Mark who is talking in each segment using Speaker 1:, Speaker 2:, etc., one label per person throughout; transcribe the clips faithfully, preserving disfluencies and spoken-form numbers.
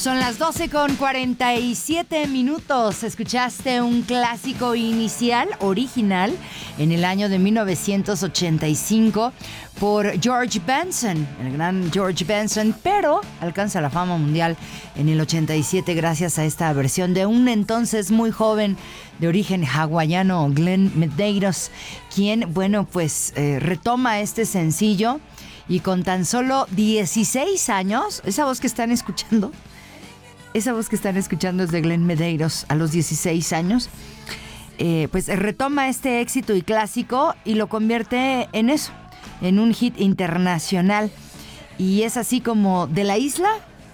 Speaker 1: Son las doce con cuarenta y siete minutos. Escuchaste un clásico inicial, original, en el año de mil novecientos ochenta y cinco por George Benson, el gran George Benson, pero alcanza la fama mundial en el ochenta y siete gracias a esta versión de un entonces muy joven de origen hawaiano, Glenn Medeiros, quien, bueno, pues eh, retoma este sencillo y con tan solo dieciséis años, esa voz que están escuchando, Esa voz que están escuchando es de Glenn Medeiros a los dieciséis años. Eh, pues retoma este éxito y clásico y lo convierte en eso, en un hit internacional. Y es así como de la isla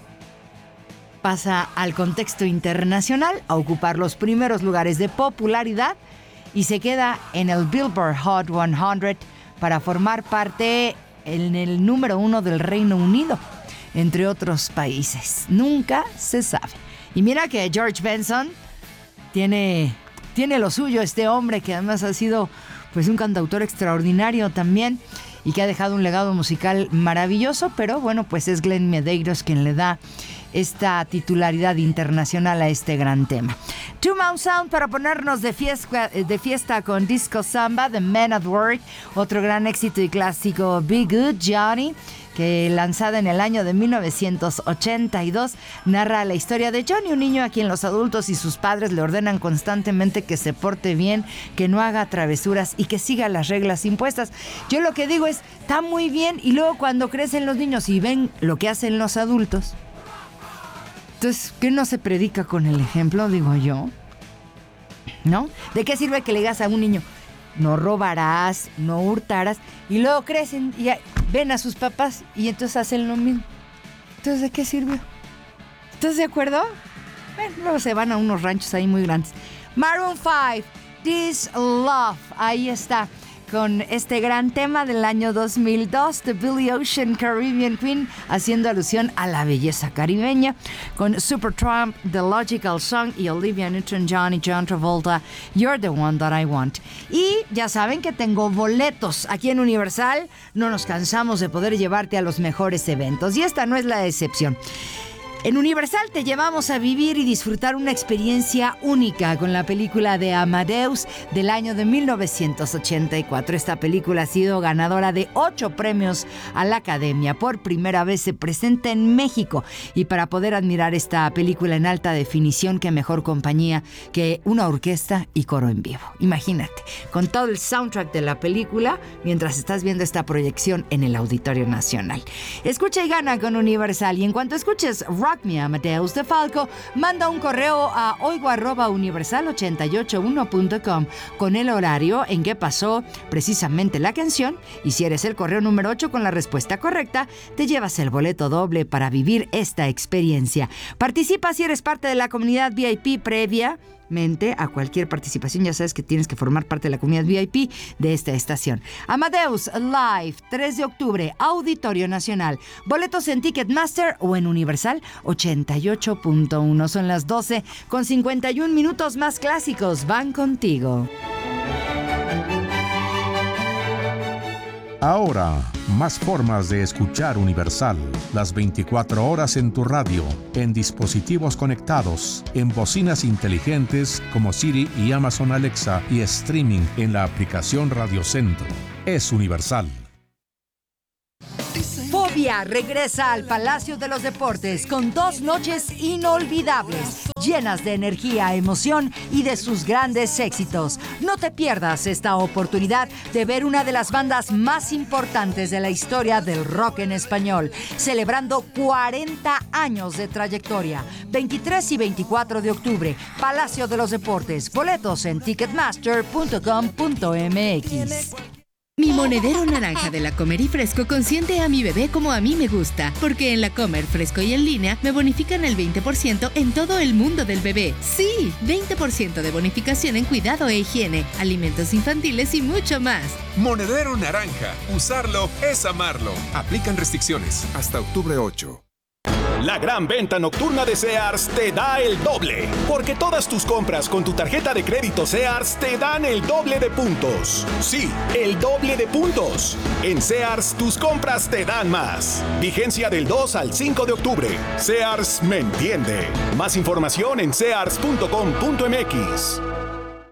Speaker 1: pasa al contexto internacional a ocupar los primeros lugares de popularidad y se queda en el Billboard Hot cien para formar parte en el número uno del Reino Unido, entre otros países. Nunca se sabe. Y mira que George Benson tiene, tiene lo suyo, este hombre que además ha sido pues un cantautor extraordinario también y que ha dejado un legado musical maravilloso, pero bueno, pues es Glenn Medeiros quien le da esta titularidad internacional a este gran tema. Two Mound Sound para ponernos de fiesta, de fiesta con Disco Samba, The Men at Work, otro gran éxito y clásico, Be Good Johnny, que lanzada en el año de mil novecientos ochenta y dos, narra la historia de Johnny, un niño a quien los adultos y sus padres le ordenan constantemente que se porte bien, que no haga travesuras y que siga las reglas impuestas. Yo lo que digo es, está muy bien, y luego cuando crecen los niños y ven lo que hacen los adultos, entonces, ¿qué no se predica con el ejemplo, digo yo? ¿No? ¿De qué sirve que le digas a un niño, no robarás, no hurtarás, y luego crecen y ven a sus papás y entonces hacen lo mismo? Entonces, ¿de qué sirvió? ¿Estás de acuerdo? Bueno, luego se van a unos ranchos ahí muy grandes. Maroon five, This Love, ahí está, con este gran tema del año dos mil dos de Billy Ocean, Caribbean Queen, haciendo alusión a la belleza caribeña, con Supertramp, The Logical Song y Olivia Newton-John y John Travolta, You're the One That I Want. Y ya saben que tengo boletos aquí en Universal, no nos cansamos de poder llevarte a los mejores eventos y esta no es la excepción. En Universal te llevamos a vivir y disfrutar una experiencia única con la película de Amadeus del año de mil novecientos ochenta y cuatro. Esta película ha sido ganadora de ocho premios a la Academia. Por primera vez se presenta en México y para poder admirar esta película en alta definición, qué mejor compañía que una orquesta y coro en vivo. Imagínate, con todo el soundtrack de la película mientras estás viendo esta proyección en el Auditorio Nacional. Escucha y gana con Universal, y en cuanto escuches Rock Me Amadeus de Falco, manda un correo a oigo arroba universal ochenta y ocho uno punto com con el horario en que pasó precisamente la canción, y si eres el correo número ocho con la respuesta correcta, te llevas el boleto doble para vivir esta experiencia. Participa si eres parte de la comunidad V I P previa a cualquier participación. Ya sabes que tienes que formar parte de la comunidad V I P de esta estación. Amadeus Live, tres de octubre, Auditorio Nacional. Boletos en Ticketmaster o en Universal ochenta y ocho punto uno. Son las doce con cincuenta y un minutos. Más clásicos van contigo.
Speaker 2: Ahora, más formas de escuchar Universal. Las veinticuatro horas en tu radio, en dispositivos conectados, en bocinas inteligentes como Siri y Amazon Alexa, y streaming en la aplicación Radio Centro. Es Universal.
Speaker 1: Fobia regresa al Palacio de los Deportes con dos noches inolvidables, llenas de energía, emoción y de sus grandes éxitos. No te pierdas esta oportunidad de ver una de las bandas más importantes de la historia del rock en español, celebrando cuarenta años de trayectoria. veintitrés y veinticuatro de octubre, Palacio de los Deportes. Boletos en ticketmaster punto com punto m x.
Speaker 3: Mi monedero naranja de la Comer y Fresco consiente a mi bebé como a mí me gusta, porque en la Comer Fresco y en línea me bonifican el veinte por ciento en todo el mundo del bebé. Sí, veinte por ciento de bonificación en cuidado e higiene, alimentos infantiles y mucho más.
Speaker 4: Monedero naranja, usarlo es amarlo. Aplican restricciones hasta octubre ocho. La gran venta nocturna de Sears te da el doble, porque todas tus compras con tu tarjeta de crédito Sears te dan el doble de puntos. Sí, el doble de puntos. En Sears, tus compras te dan más. Vigencia del dos al cinco de octubre. Sears me entiende. Más información en sears punto com punto m x.